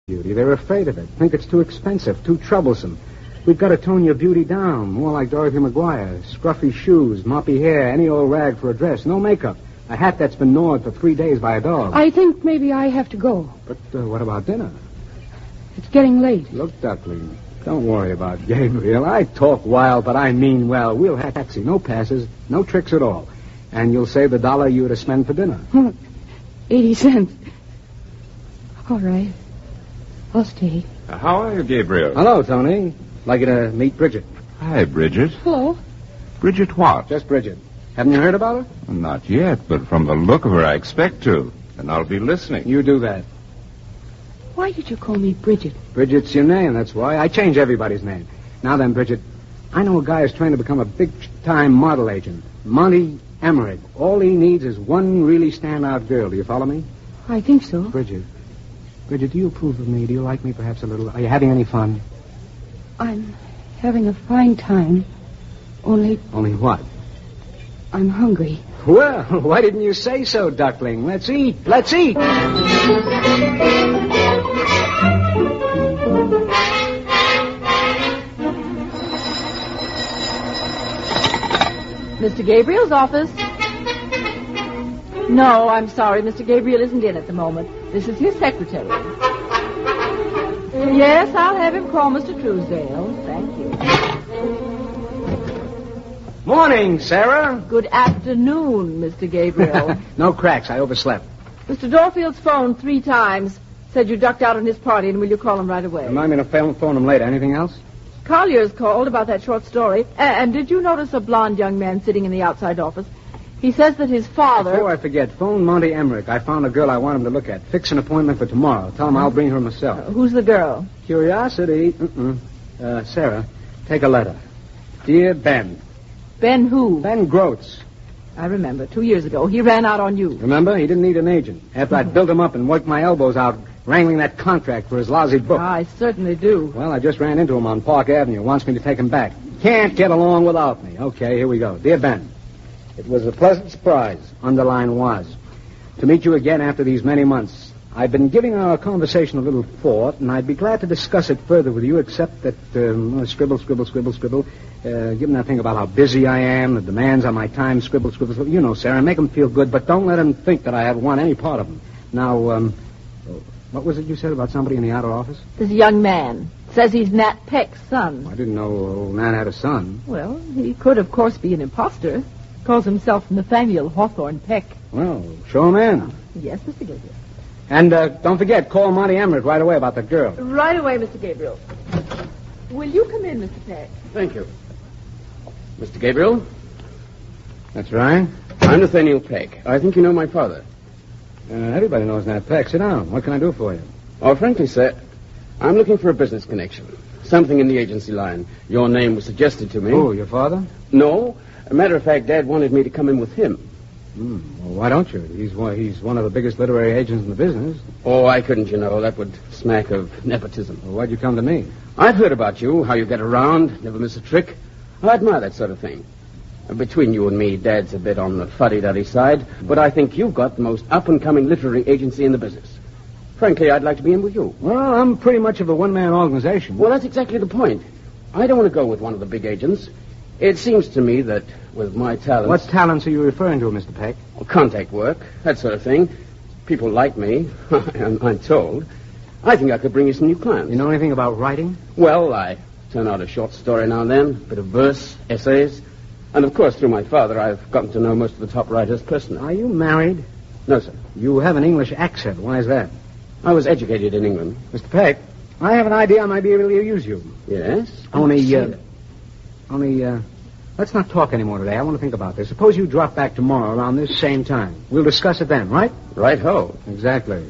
beauty. They're afraid of it. Think it's too expensive, too troublesome. We've got to tone your beauty down, more like Dorothy McGuire. Scruffy shoes, moppy hair, any old rag for a dress, no makeup. A hat that's been gnawed for 3 days by a dog. I think maybe I have to go. But what about dinner? It's getting late. Look, Duckling, don't worry about Gabriel. I talk wild, but I mean well. We'll have a taxi, no passes, no tricks at all. And you'll save the $1 you were to spend for dinner. 80 cents. All right. I'll stay. How are you, Gabriel? Hello, Tony. Like you to meet Bridget. Hi, Bridget. Hello. Bridget what? Just Bridget. Haven't you heard about her? Not yet, but from the look of her, I expect to. And I'll be listening. You do that. Why did you call me Bridget? Bridget's your name, that's why. I change everybody's name. Now then, Bridget, I know a guy who's trying to become a big-time model agent. Monty Emmerich. All he needs is one really standout girl. Do you follow me? I think so. Bridget, do you approve of me? Do you like me perhaps a little? Are you having any fun? I'm having a fine time. Only Only what? I'm hungry. Well, why didn't you say so, Duckling? Let's eat. Let's eat. Mr. Gabriel's office. No, I'm sorry. Mr. Gabriel isn't in at the moment. This is his secretary. Yes, I'll have him call Mr. Truesdale. Thank you. Morning, Sarah. Good afternoon, Mr. Gabriel. No cracks. I overslept. Mr. Dorfield's phoned 3 times. Said you ducked out on his party, and will you call him right away? Remind me to phone him later. Anything else? Collier's called about that short story. And did you notice a blonde young man sitting in the outside office? He says that his father... Before I forget, phone Monty Emmerich. I found a girl I want him to look at. Fix an appointment for tomorrow. Tell him I'll bring her myself. Who's the girl? Curiosity. Sarah, take a letter. Dear Ben. Ben who? Ben Groats. I remember. 2 years ago, he ran out on you. Remember? He didn't need an agent. After I'd built him up and worked my elbows out wrangling that contract for his lousy book. I certainly do. Well, I just ran into him on Park Avenue. Wants me to take him back. Can't get along without me. Okay, here we go. Dear Ben, it was a pleasant surprise, underline was, to meet you again after these many months. I've been giving our conversation a little thought, and I'd be glad to discuss it further with you, except that, scribble, give them that thing about how busy I am, the demands on my time, scribble. You know, Sarah, make them feel good, but don't let them think that I want any part of them. Now, what was it you said about somebody in the outer office? This young man says he's Nat Peck's son. I didn't know old Nat had a son. Well, he could, of course, be an imposter. Calls himself Nathaniel Hawthorne Peck. Well, show him in. Yes, Mr. Gabriel. And don't forget, call Monty Emmerich right away about the girl. Right away, Mr. Gabriel. Will you come in, Mr. Peck? Thank you. Mr. Gabriel, That's right. I'm Nathaniel Peck. I think you know my father. Everybody knows Nat Peck. Sit down. What can I do for you? Oh, frankly, sir, I'm looking for a business connection. Something in the agency line. Your name was suggested to me. Oh, your father? No. As a matter of fact, Dad wanted me to come in with him. Well, why don't you? He's one of the biggest literary agents in the business. Oh, I couldn't, you know. That would smack of nepotism. Well, why'd you come to me? I've heard about you, how you get around, never miss a trick. I admire that sort of thing. Between you and me, Dad's a bit on the fuddy-duddy side, but I think you've got the most up-and-coming literary agency in the business. Frankly, I'd like to be in with you. Well, I'm pretty much of a one-man organization. Well, that's exactly the point. I don't want to go with one of the big agents. It seems to me that with my talents... What talents are you referring to, Mr. Peck? Contact work, that sort of thing. People like me, I'm told. I think I could bring you some new clients. You know anything about writing? Well, I turn out a short story now and then, a bit of verse, essays. And, of course, through my father, I've gotten to know most of the top writers personally. Are you married? No, sir. You have an English accent. Why is that? I was educated in England. Mr. Peck, I have an idea I might be able to use you. Yes? Only, let's not talk anymore today. I want to think about this. Suppose you drop back tomorrow around this same time. We'll discuss it then, right? Right-ho. Exactly.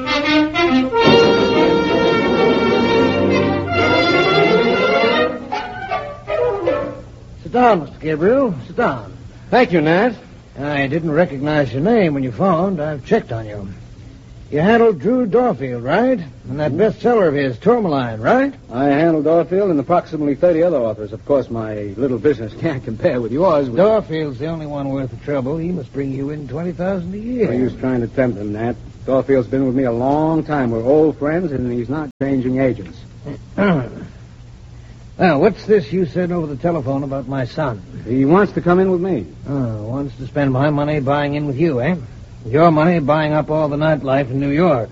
Sit down, Mr. Gabriel. Sit down. Thank you, Nat. I didn't recognize your name when you phoned. I've checked on you. You handled Drew Dorfield, right? And that bestseller of his, Tourmaline, right? I handled Dorfield and approximately 30 other authors. Of course, my little business can't compare with yours. Dorfield's the only one worth the trouble. He must bring you in $20,000 a year. No use trying to tempt him, Nat. Dorfield's been with me a long time. We're old friends, and he's not changing agents. Well, what's this you said over the telephone about my son? He wants to come in with me. Wants to spend my money buying in with you, eh? Your money buying up all the nightlife in New York.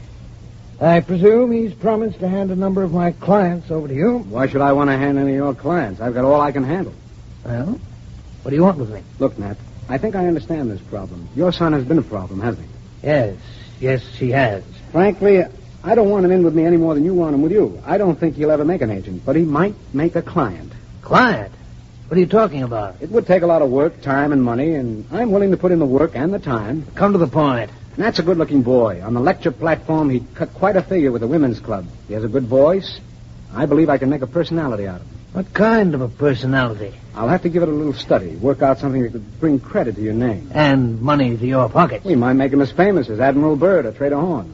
I presume he's promised to hand a number of my clients over to you. Why should I want to hand any of your clients? I've got all I can handle. Well, what do you want with me? Look, Nat, I think I understand this problem. Your son has been a problem, hasn't he? Yes, he has. Frankly, I don't want him in with me any more than you want him with you. I don't think he'll ever make an agent, but he might make a client. Client? What are you talking about? It would take a lot of work, time, and money, and I'm willing to put in the work and the time. Come to the point. Nat's a good-looking boy. On the lecture platform, he cut quite a figure with the women's club. He has a good voice. I believe I can make a personality out of him. What kind of a personality? I'll have to give it a little study, work out something that could bring credit to your name. And money to your pocket. We might make him as famous as Admiral Byrd or Trader Horn.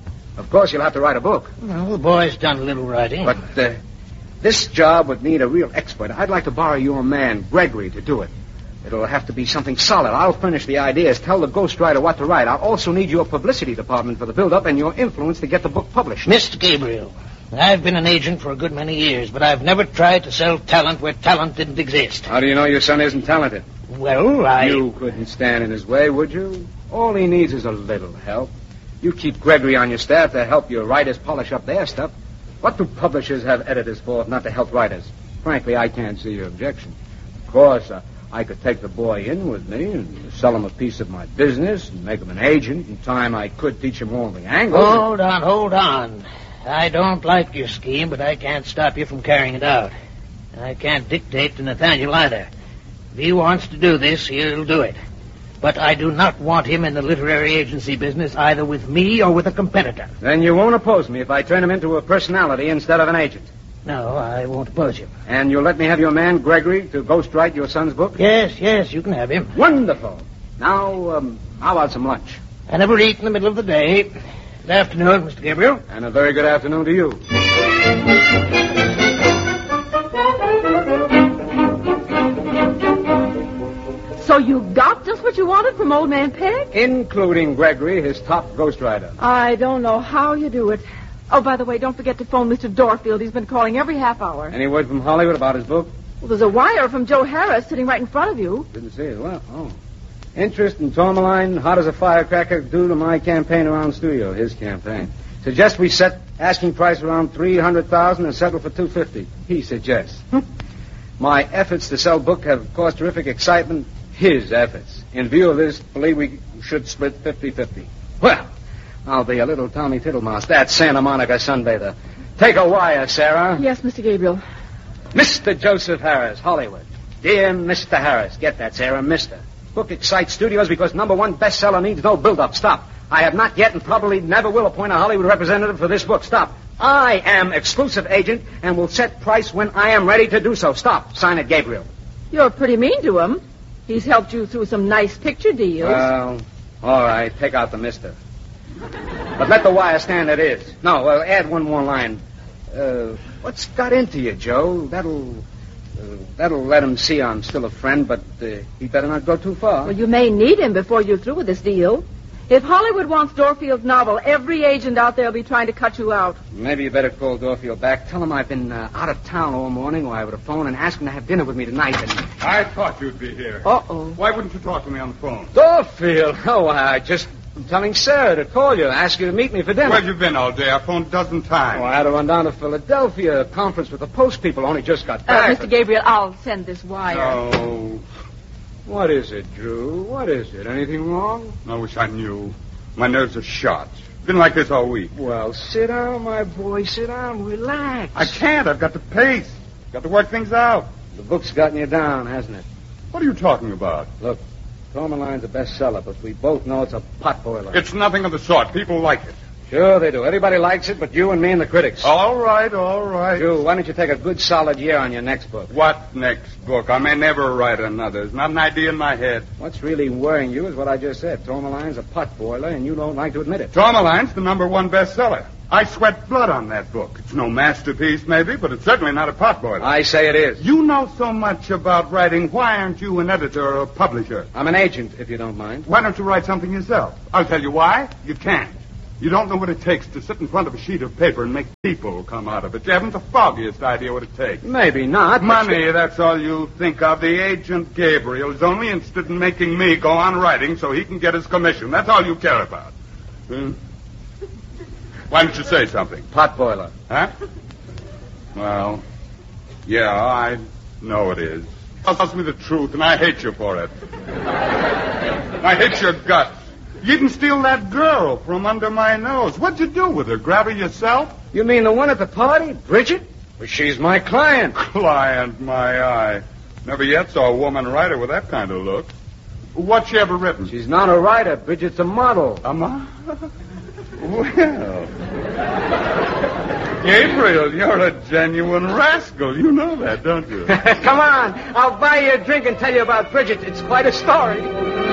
Of course, you'll have to write a book. Well, the boy's done a little writing. But this job would need a real expert. I'd like to borrow your man, Gregory, to do it. It'll have to be something solid. I'll furnish the ideas, tell the ghostwriter what to write. I'll also need your publicity department for the build-up and your influence to get the book published. Mr. Gabriel, I've been an agent for a good many years, but I've never tried to sell talent where talent didn't exist. How do you know your son isn't talented? Well, You couldn't stand in his way, would you? All he needs is a little help. You keep Gregory on your staff to help your writers polish up their stuff. What do publishers have editors for if not to help writers? Frankly, I can't see your objection. Of course, I could take the boy in with me and sell him a piece of my business and make him an agent. In time, I could teach him all the angles. Hold on. I don't like your scheme, but I can't stop you from carrying it out. I can't dictate to Nathaniel either. If he wants to do this, he'll do it. But I do not want him in the literary agency business either with me or with a competitor. Then you won't oppose me if I turn him into a personality instead of an agent. No, I won't oppose you. And you'll let me have your man, Gregory, to ghostwrite your son's book? Yes, you can have him. Wonderful. Now, how about some lunch? I never eat in the middle of the day. Good afternoon, Mr. Gabriel. And a very good afternoon to you. So you got just what you wanted from old man Peg? Including Gregory, his top ghostwriter. I don't know how you do it. Oh, by the way, don't forget to phone Mr. Dorfield. He's been calling every half hour. Any word from Hollywood about his book? Well, there's a wire from Joe Harris sitting right in front of you. Didn't see it. Well, interest in Tourmaline, hot as a firecracker, due to my campaign around the studio, his campaign. Suggest we set asking price around $300,000 and settle for $250. He suggests. My efforts to sell book have caused terrific excitement. His efforts. In view of this, believe we should split 50-50. Well, I'll be a little Tommy Tittlemouse, that Santa Monica sunbather. Take a wire, Sarah. Yes, Mr. Gabriel. Mr. Joseph Harris, Hollywood. Dear Mr. Harris. Get that, Sarah, Mr. Book excites studios because #1 bestseller needs no build-up. Stop. I have not yet and probably never will appoint a Hollywood representative for this book. Stop. I am exclusive agent and will set price when I am ready to do so. Stop. Sign it, Gabriel. You're pretty mean to him. He's helped you through some nice picture deals. Well, all right. Take out the mister. But let the wire stand as is. No, well, add one more line. What's got into you, Joe? That'll let him see I'm still a friend, but he better not go too far. Well, you may need him before you're through with this deal. If Hollywood wants Dorfield's novel, every agent out there will be trying to cut you out. Maybe you better call Dorfield back. Tell him I've been out of town all morning, or I would have phoned and asked him to have dinner with me tonight. And I thought you'd be here. Uh-oh. Why wouldn't you talk to me on the phone? Dorfield? Oh, I'm telling Sarah to call you, ask you to meet me for dinner. Where have you been all day? I phoned a dozen times. Oh, I had to run down to Philadelphia, a conference with the post people. Only just got back. Mr. Gabriel, I'll send this wire. No. What is it, Drew? What is it? Anything wrong? I wish I knew. My nerves are shot. Been like this all week. Well, sit down, my boy. Sit down. Relax. I can't. I've got to pace. Got to work things out. The book's gotten you down, hasn't it? What are you talking about? Look, Tourmaline's a bestseller, but we both know it's a potboiler. It's nothing of the sort. People like it. Sure they do. Everybody likes it but you and me and the critics. All right, all right. Drew, why don't you take a good solid year on your next book? What next book? I may never write another. There's not an idea in my head. What's really worrying you is what I just said. Tourmaline's a potboiler, and you don't like to admit it. Tourmaline's the #1 bestseller. I sweat blood on that book. It's no masterpiece, maybe, but it's certainly not a potboiler. I say it is. You know so much about writing. Why aren't you an editor or a publisher? I'm an agent, if you don't mind. Why don't you write something yourself? I'll tell you why. You can't. You don't know what it takes to sit in front of a sheet of paper and make people come out of it. You haven't the foggiest idea what it takes. Maybe not. Money, that's all you think of. The agent Gabriel is only interested in making me go on writing so he can get his commission. That's all you care about. Why don't you say something? Potboiler. Huh? Well, yeah, I know it is. Tells me the truth, and I hate you for it. I hate your guts. You didn't steal that girl from under my nose. What'd you do with her? Grab her yourself? You mean the one at the party? Bridget? Well, she's my client. Client, my eye. Never yet saw a woman writer with that kind of look. What's she ever written? She's not a writer. Bridget's a model. A model? Well... Gabriel, you're a genuine rascal. You know that, don't you? Come on. I'll buy you a drink and tell you about Bridget. It's quite a story.